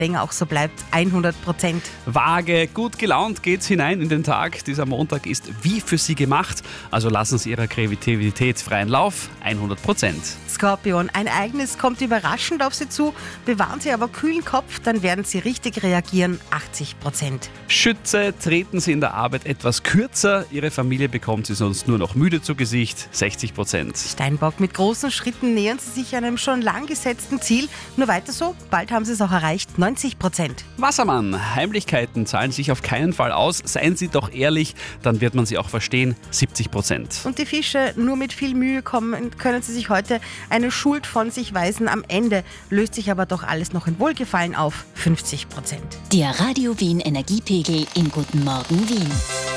Wenn auch so bleibt, 100%. Waage, gut gelaunt geht's hinein in den Tag. Dieser Montag ist wie für Sie gemacht. Also lassen Sie Ihrer Kreativität freien Lauf, 100%. Skorpion, ein Ereignis kommt überraschend auf Sie zu. Bewahren Sie aber kühlen Kopf, dann werden Sie richtig reagieren, 80%. Schütze, treten Sie in der Arbeit etwas kürzer. Ihre Familie bekommt Sie sonst nur noch müde zu Gesicht, 60%. Steinbock, mit großen Schritten nähern Sie sich einem schon lang gesetzten Ziel. Nur weiter so, bald haben Sie es auch erreicht, 90%. Wassermann, Heimlichkeiten zahlen sich auf keinen Fall aus. Seien Sie doch ehrlich, dann wird man sie auch verstehen, 70%. Und die Fische, nur mit viel Mühe können Sie sich heute eine Schuld von sich weisen. Am Ende löst sich aber doch alles noch in Wohlgefallen auf, 50%. Der Radio Wien Energiepegel im Guten Morgen Wien.